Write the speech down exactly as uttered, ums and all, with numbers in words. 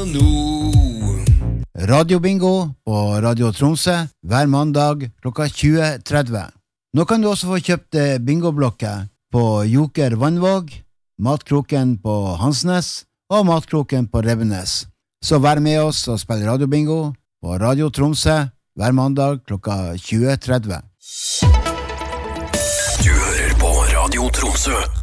no. Radiobingo på Radio Tromsø hver mandag klokka tjue tretti. Nå kan du også få kjøpt bingoblokker på Joker Vannvåg, Matkroken på Hansnes og Matkroken på Rebbenes. Så vær med oss og spill radiobingo på Radio Tromsø hver mandag klokka tjue tretti. Du hører på Radio Tromsø.